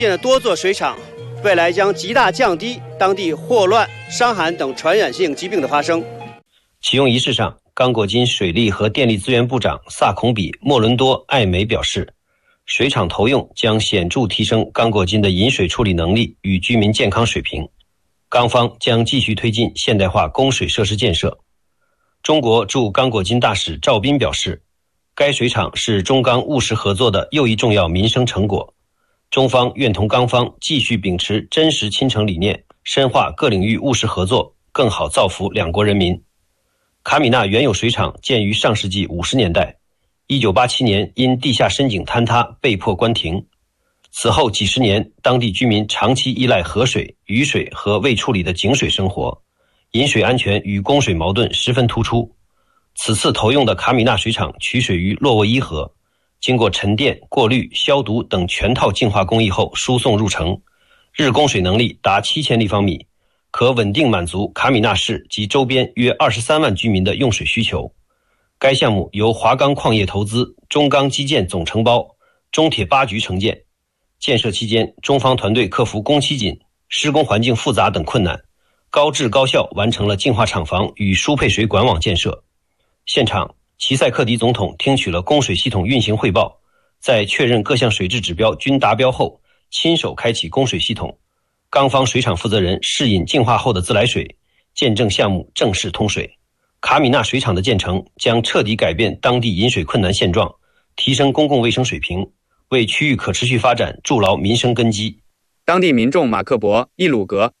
建的多座水厂，未来将极大降低当地霍乱、伤寒等传染性疾病的发生。 启用仪式上，刚果金水利和电力资源部长萨孔比·莫伦多艾梅表示，水厂投用将显著提升刚果金的饮水处理能力与居民健康水平。刚方将继续推进现代化供水设施建设。中国驻刚果金大使赵斌表示，该水厂是中刚务实合作的又一重要民生成果。中方愿同刚方继续秉持真实亲诚理念，深化各领域务实合作，更好造福两国人民。卡米纳原有水厂建于上世纪50年代，1987年因地下深井坍塌被迫关停。此后几十年，当地居民长期依赖河水、雨水和未处理的井水生活，饮水安全与供水矛盾十分突出。此次投用的卡米纳水厂取水于洛沃伊河，经过沉淀、过滤、消毒等全套净化工艺后输送入城，日供水能力达7000立方米，可稳定满足卡米纳市及周边约23万居民的用水需求。该项目由华钢矿业投资、中钢基建总承包、中铁八局承建。建设期间，中方团队克服工期紧、施工环境复杂等困难，高质高效完成了净化厂房与输配水管网建设。现场，齐塞克迪总统听取了供水系统运行汇报，在确认各项水质指标均达标后，亲手开启供水系统。刚方水厂负责人试饮净化后的自来水，见证项目正式通水。卡米纳水厂的建成将彻底改变当地饮水困难现状，提升公共卫生水平，为区域可持续发展筑牢民生根基。 当地民众马克博·伊鲁格，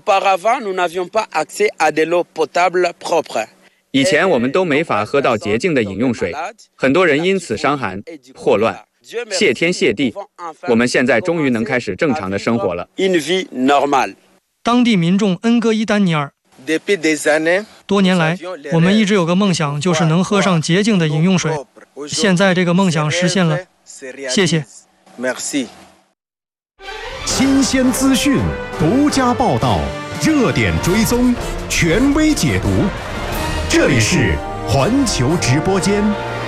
以前我们都没法喝到洁净的饮用水，很多人因此伤寒、霍乱。谢天谢地，我们现在终于能开始正常的生活了。 当地民众恩戈伊丹尼尔，多年来，我们一直有个梦想，就是能喝上洁净的饮用水。现在这个梦想实现了，谢谢。 新鲜资讯，独家报道，热点追踪，权威解读。这里是环球直播间。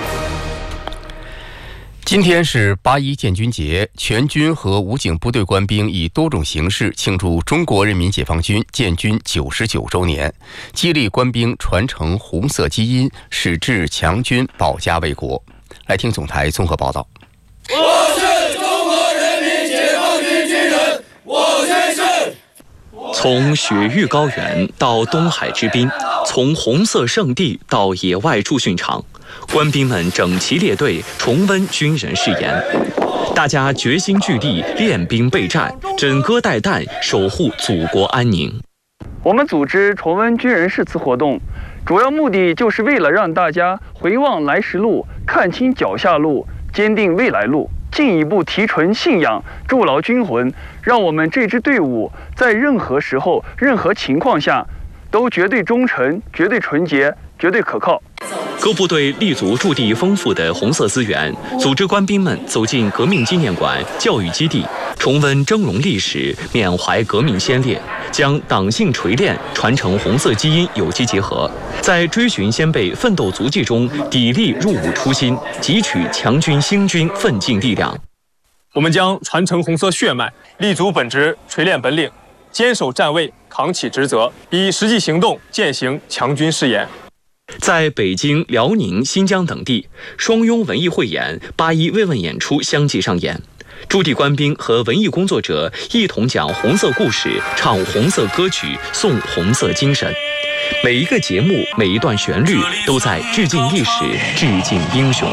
今天是8·1建军节，全军和武警部队官兵以多种形式庆祝中国人民解放军建军99周年，激励官兵传承红色基因，矢志强军，保家卫国。来听总台综合报道。 我是中国人民解放军军人，我宣誓。 从雪域高原到东海之滨，从红色圣地到野外驻训场，官兵们整齐列队，重温军人誓言。大家决心聚力，练兵备战，枕戈待旦，守护祖国安宁。 我们组织重温军人誓词活动，主要目的就是为了让大家回望来时路，看清脚下路，坚定未来路，进一步提纯信仰，筑牢军魂，让我们这支队伍在任何时候、任何情况下都绝对忠诚、绝对纯洁、绝对可靠。 各部队立足驻地丰富的红色资源，组织官兵们走进革命纪念馆、教育基地，重温峥嵘历史，缅怀革命先烈，将党性锤炼、传承红色基因有机结合，在追寻先辈奋斗足迹中砥砺入伍初心，汲取强军兴军奋进力量。 我们将传承红色血脉，立足本职，锤炼本领，坚守站位，扛起职责，以实际行动践行强军誓言。 在北京、辽宁、新疆等地，双拥文艺汇演、8·1慰问演出相继上演。驻地官兵和文艺工作者一同讲红色故事，唱红色歌曲，颂红色精神。每一个节目，每一段旋律，都在致敬历史，致敬英雄。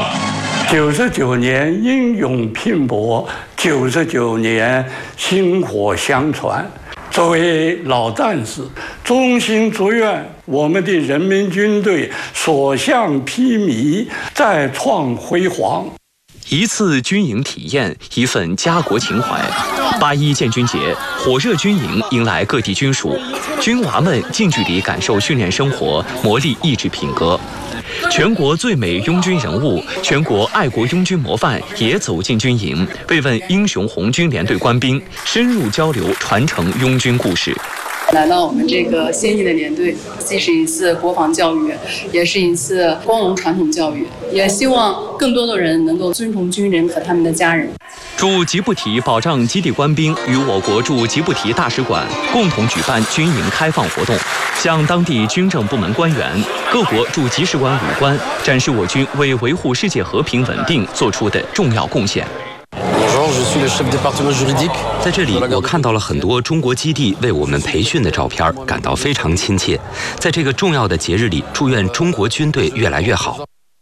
99年英勇拼搏，99年薪火相传。作为老战士，衷心祝愿我们的人民军队所向披靡，再创辉煌。 一次军营体验，一份家国情怀。8·1建军节，火热军营迎来各地军属，军娃们近距离感受训练生活，磨砺意志品格。全国最美拥军人物、全国爱国拥军模范也走进军营，慰问英雄红军连队官兵，深入交流传承拥军故事。 来到我们这个先进的连队，既是一次国防教育，也是一次光荣传统教育，也希望更多的人能够尊重军人和他们的家人。 驻吉布提保障基地官兵与我国驻吉布提大使馆共同举办军营开放活动，向当地军政部门官员、各国驻吉使馆武官展示我军为维护世界和平稳定做出的重要贡献。 在这里，我看到了很多中国基地为我们培训的照片，感到非常亲切。在这个重要的节日里，祝愿中国军队越来越好。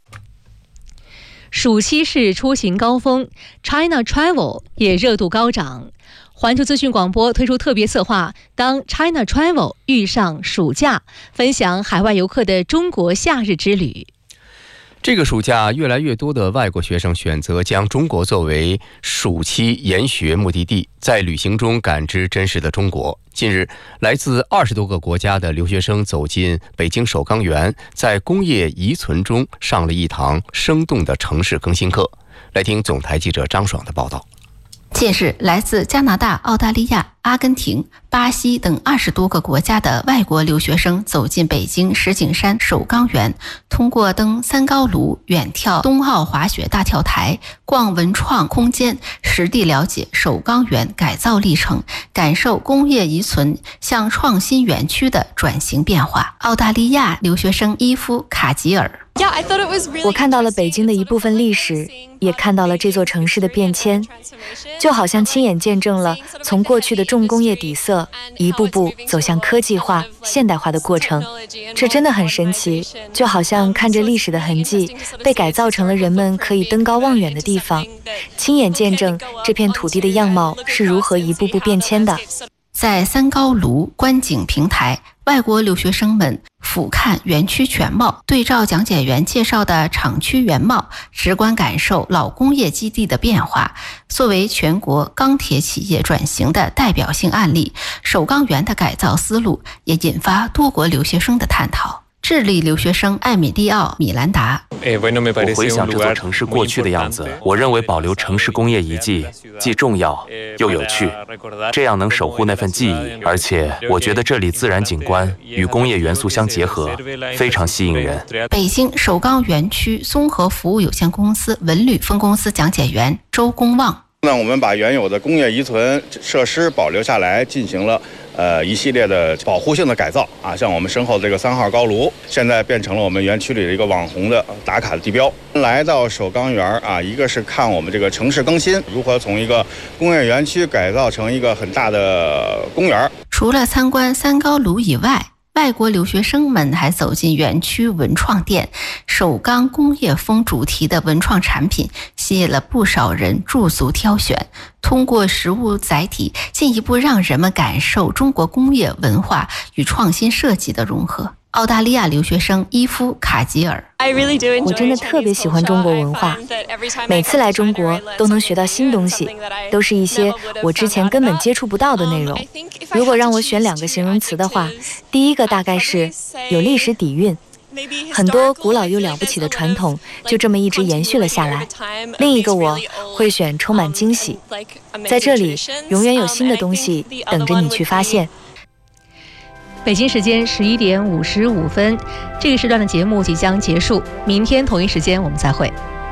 暑期是出行高峰 ，China Travel 也热度高涨。环球资讯广播推出特别策划，当 China Travel 遇上暑假，分享海外游客的中国夏日之旅。 这个暑假，越来越多的外国学生选择将中国作为暑期研学目的地，在旅行中感知真实的中国。近日，来自20多个国家的留学生走进北京首钢园，在工业遗存中上了一堂生动的城市更新课。来听总台记者张爽的报道。 近日，来自加拿大、澳大利亚、阿根廷、巴西等20多个国家的外国留学生走进北京石景山首钢园，通过登三高炉、远眺冬奥滑雪大跳台、逛文创空间，实地了解首钢园改造历程，感受工业遗存向创新园区的转型变化。澳大利亚留学生伊夫·卡吉尔。 我看到了北京的一部分历史，也看到了这座城市的变迁，就好像亲眼见证了从过去的重工业底色一步步走向科技化、现代化的过程。这真的很神奇，就好像看着历史的痕迹被改造成了人们可以登高望远的地方，亲眼见证这片土地的样貌是如何一步步变迁的。 在三高炉观景平台，外国留学生们俯瞰园区全貌，对照讲解员介绍的厂区原貌，直观感受老工业基地的变化。作为全国钢铁企业转型的代表性案例，首钢园的改造思路也引发多国留学生的探讨。智利留学生艾米利奥·米兰达， 我回想这座城市过去的样子，我认为保留城市工业遗迹既重要又有趣，这样能守护那份记忆，而且我觉得这里自然景观与工业元素相结合，非常吸引人。 北京首钢园区综合服务有限公司文旅分公司讲解员周公望。 我们把原有的工业遗存设施保留下来，进行了一系列的保护性的改造啊，像我们身后这个3号高炉，现在变成了我们园区里的一个网红的打卡的地标。来到首钢园啊，一个是看我们这个城市更新，如何从一个工业园区改造成一个很大的公园。 除了参观三高炉以外，外国留学生们还走进园区文创店，首钢工业风主题的文创产品吸引了不少人驻足挑选。通过实物载体，进一步让人们感受中国工业文化与创新设计的融合。澳大利亚留学生伊夫·卡吉尔， 我真的特别喜欢中国文化，每次来中国都能学到新东西，都是一些我之前根本接触不到的内容。如果让我选2个形容词的话，第一个大概是有历史底蕴，很多古老又了不起的传统就这么一直延续了下来。另一个我会选充满惊喜，在这里永远有新的东西等着你去发现。 北京时间11点55分，这个时段的节目即将结束，明天同一时间我们再会。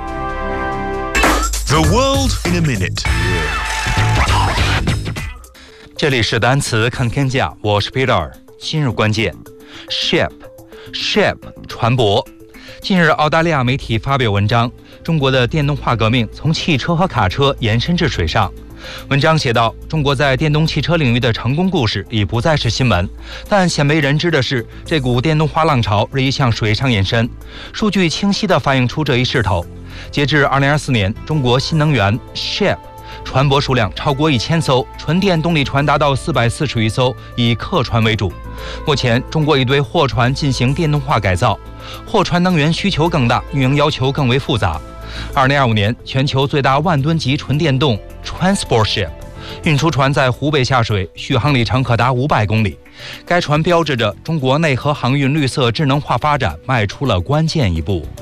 The world in a minute。这里是单词看天下，我是 Peter。今日关键 ，shape 船舶。近日，澳大利亚媒体发表文章，中国的电动化革命从汽车和卡车延伸至水上。文章写道，中国在电动汽车领域的成功故事已不再是新闻，但鲜为人知的是，这股电动化浪潮日益向水上延伸。数据清晰地反映出这一势头。截至2024年，中国新能源 SHAPE 船舶数量超过1000艘，纯电动力船达到440余艘，以客船为主。目前，中国已对货船进行电动化改造，货船能源需求更大，运营要求更为复杂。2025年，全球最大万吨级纯电动 Transport Ship 运输船在湖北下水，续航里程可达500公里。该船标志着中国内河航运绿色智能化发展迈出了关键一步。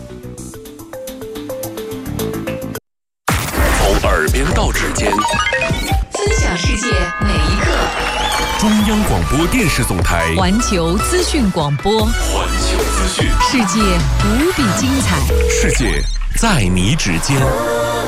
从耳边到指尖， 分享世界每一刻。 中央广播电视总台环球资讯广播， 环球资讯， 世界无比精彩， 世界在你指尖。